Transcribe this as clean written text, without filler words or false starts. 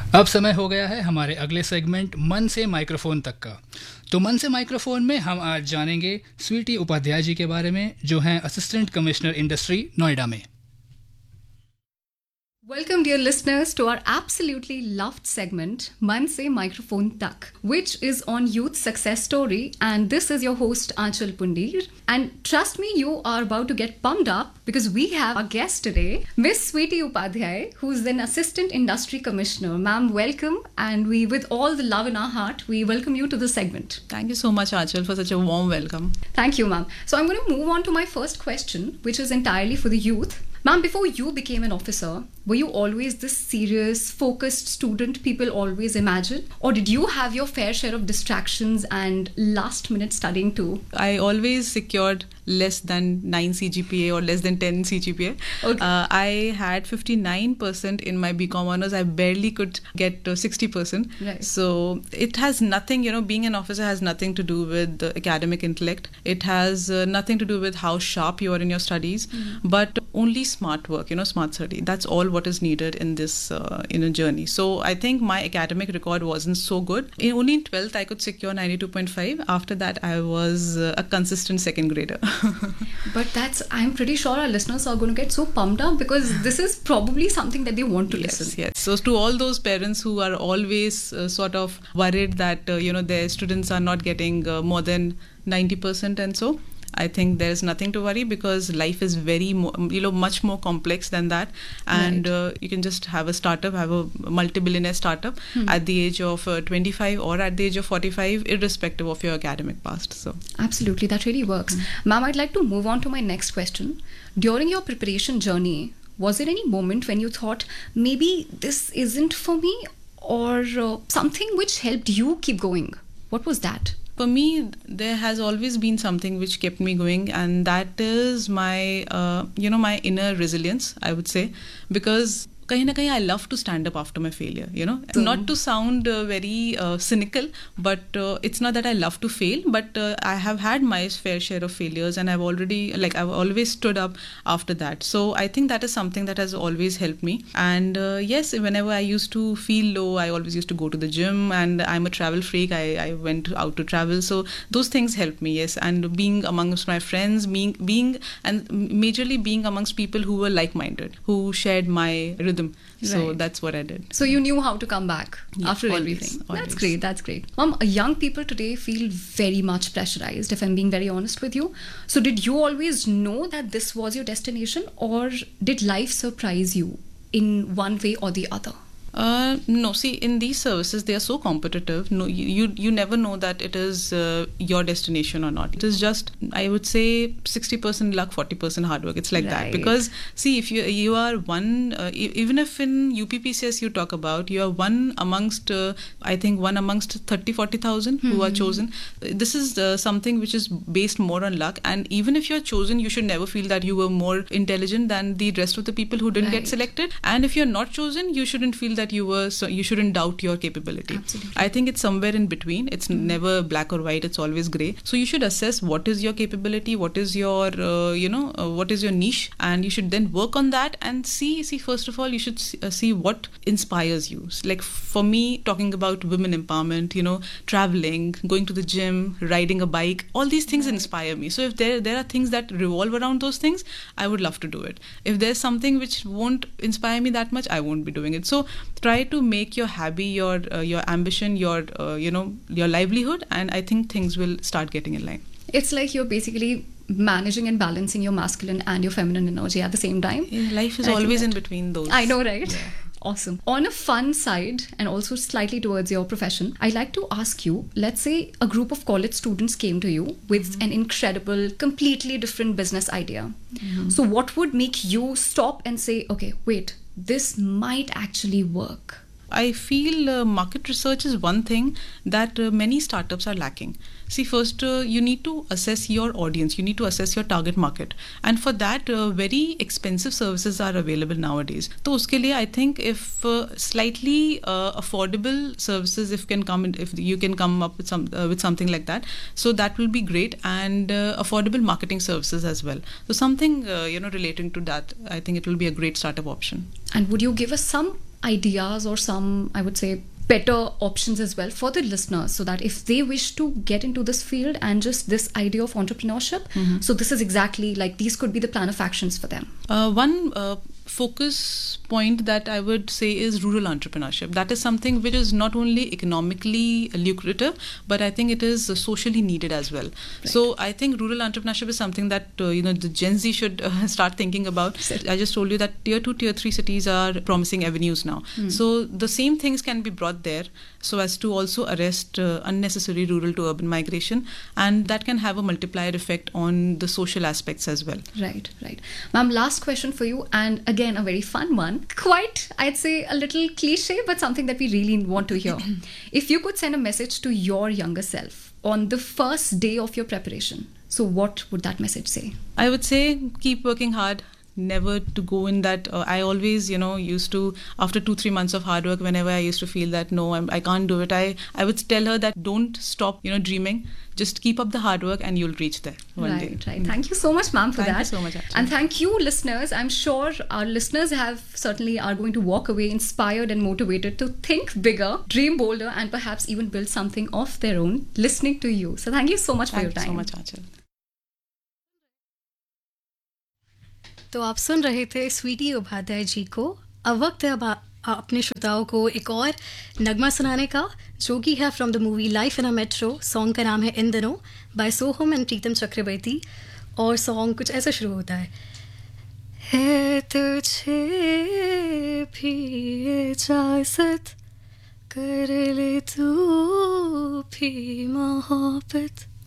अब समय हो गया है हमारे अगले सेगमेंट मन से माइक्रोफोन तक का। तो मन से माइक्रोफोन में हम आज जानेंगे स्वीटी उपाध्याय जी के बारे में, जो हैं असिस्टेंट कमिश्नर इंडस्ट्री नोएडा में। Welcome, dear listeners, to our absolutely loved segment, Man Se Microphone Tak, which is on Youth Success Story. And this is your host, Aanchal Pundir. And trust me, you are about to get pumped up because we have our guest today, Miss Sweety Upadhyay, who's an Assistant Industry Commissioner. Ma'am, welcome. And we, with all the love in our heart, we welcome you to the segment. Thank you so much, Aanchal, for such a warm welcome. Thank you, ma'am. So I'm going to move on to my first question, which is entirely for the youth. Ma'am, before you became an officer, were you always this serious, focused student people always imagine? Or did you have your fair share of distractions and last-minute studying too? I always secured less than 9 CGPA or less than 10 CGPA. Okay. I had 59% in my BCom honors. I barely could get 60%. Right. So it has nothing, being an officer has nothing to do with the academic intellect. It has nothing to do with how sharp you are in your studies, but only smart work, smart study. That's all what is needed in this journey. So I think my academic record wasn't so good. Only in 12th I could secure 92.5. After that I was a consistent second grader. But I'm pretty sure our listeners are going to get so pumped up because this is probably something that they want to listen. Yes. So to all those parents who are always sort of worried that, their students are not getting more than 90% and so, I think there's nothing to worry because life is very, much more complex than that. And you can just have a startup, have a multi-billionaire startup at the age of 25 or at the age of 45, irrespective of your academic past. So absolutely, that really works. Ma'am, I'd like to move on to my next question. During your preparation journey, was there any moment when you thought, maybe this isn't for me, or something which helped you keep going? What was that? For me, there has always been something which kept me going, and that is my, my inner resilience, I would say, because kahin na kahin I love to stand up after my failure, Not to sound very cynical, but it's not that I love to fail, but I have had my fair share of failures and I've always stood up after that. So I think that is something that has always helped me. And yes, whenever I used to feel low, I always used to go to the gym, and I'm a travel freak. I went out to travel. So those things helped me, yes. And being amongst my friends, being and majorly being amongst people who were like-minded, who shared my rhythm. So that's what I did. So you knew how to come back after always, everything. Always. That's great. Mom, young people today feel very much pressurized, if I'm being very honest with you. So did you always know that this was your destination, or did life surprise you in one way or the other? No, see, in these services, they are so competitive. No, you never know that it is your destination or not. It is just, I would say, 60% luck, 40% hard work. It's like that. Because, see, if you are one, even if in UPPCS you talk about, you are one amongst 30, 40,000 who are chosen. This is something which is based more on luck. And even if you are chosen, you should never feel that you were more intelligent than the rest of the people who didn't get selected. And if you're not chosen, you shouldn't feel that you shouldn't doubt your capability. Absolutely. I think it's somewhere in between. It's never black or white. It's always grey. So you should assess what is your capability, what is your what is your niche, and you should then work on that and see. First of all, you should see what inspires you. Like for me, talking about women empowerment, traveling, going to the gym, riding a bike, all these things inspire me. So if there are things that revolve around those things, I would love to do it. If there's something which won't inspire me that much, I won't be doing it. So try to make your hobby your ambition, your livelihood, and I think things will start getting in line. It's like you're basically managing and balancing your masculine and your feminine energy at the same time. Yeah, life is always in between those. I know, right? Yeah. Awesome. On a fun side, and also slightly towards your profession, I'd like to ask you, let's say a group of college students came to you with an incredible, completely different business idea. So what would make you stop and say, okay, wait, this might actually work? I feel market research is one thing that many startups are lacking. See, first, you need to assess your audience. You need to assess your target market. And for that, very expensive services are available nowadays. So, uske liye, I think if slightly affordable services, if you can come up with something like that, so that will be great. And affordable marketing services as well. So, something relating to that, I think it will be a great startup option. And would you give us some ideas or some, I would say, better options as well for the listeners, so that if they wish to get into this field and just this idea of entrepreneurship, so this is exactly like these could be the plan of actions for them? One focus point that I would say is rural entrepreneurship. That is something which is not only economically lucrative, but I think it is socially needed as well. Right. So I think rural entrepreneurship is something that the Gen Z should start thinking about. I just told you that tier 2, tier 3 cities are promising avenues now. So the same things can be brought there so as to also arrest unnecessary rural to urban migration, and that can have a multiplier effect on the social aspects as well. Right. Ma'am, last question for you, and again a very fun one. Quite, I'd say a little cliche, but something that we really want to hear. If you could send a message to your younger self on the first day of your preparation, so what would that message say? I would say keep working hard. Never to go in that. I always, used to, after 2-3 months of hard work, whenever I used to feel that no, I can't do it, I would tell her that don't stop, dreaming. Just keep up the hard work and you'll reach there one day. Right. Thank you so much, ma'am, for that. Thank you so much, actually. And thank you, listeners. I'm sure our listeners are going to walk away inspired and motivated to think bigger, dream bolder, and perhaps even build something of their own, listening to you. So thank you so much for your time. Thank you so much, Aanchal. तो आप सुन रहे थे स्वीटी उपाध्याय जी को. अब वक्त है अब अपने श्रोताओं को एक और नगमा सुनाने का, जो कि है from the movie life in a metro. Song का नाम है इन दिनों bye Soham and Pritam Chakraborty, और सॉन्ग कुछ ऐसा शुरू होता है तुझे भी इजाज़त कर ले तू भी मोहब्बत